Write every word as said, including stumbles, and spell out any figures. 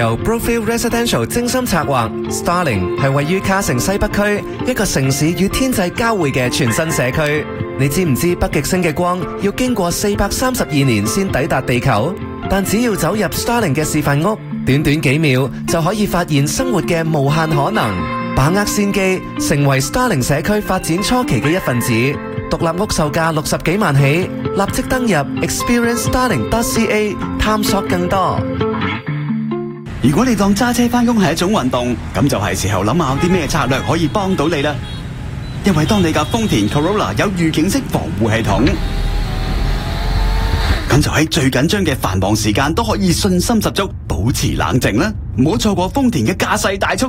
由 Brookfield Residential 精心策劃 ，Starling 係位於卡城西北區一個城市與天際交匯嘅全新社區。你知唔知北極星嘅光要經過四百三十二年先抵達地球？但只要走入 Starling 嘅示範屋，短短幾秒就可以發現生活嘅無限可能。把握先機，成為 Starling 社區發展初期嘅一份子。獨立屋售價六十幾萬起，立即登入 experience starling dot c a 探索更多。 如果你當揸車返工係一種運動，咁就係時候諗下啲咩策略可以幫到你啦。因為當你架豐田 Corolla 有預警式防護系統，咁就喺最緊張嘅繁忙時間都可以信心十足，保持冷靜啦。唔好錯過豐田嘅駕駛大促